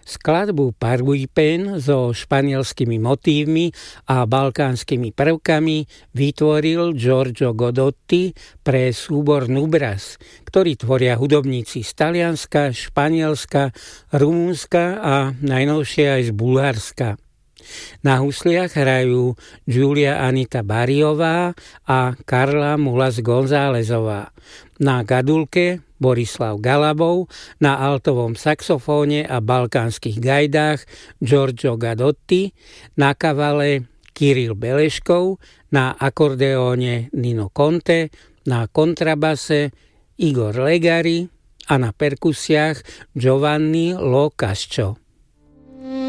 Skladbu Parguipen so španielskými motívmi a balkánskymi prvkami vytvoril Giorgio Godotti pre súbor Nubras, ktorý tvoria hudobníci z Talianska, Španielska, Rumunska a najnovšie aj z Bulharska. Na husliach hrajú Giulia Anita Bariová a Karla Mulas Gonzálezová. Na gadulke Borislav Galabov, na altovom saxofóne a balkánskych gajdách Giorgio Gadotti, na kavale Kiril Beleškov, na akordeóne Nino Conte, na kontrabase Igor Legari a na perkusiách Giovanni Lo Cascio.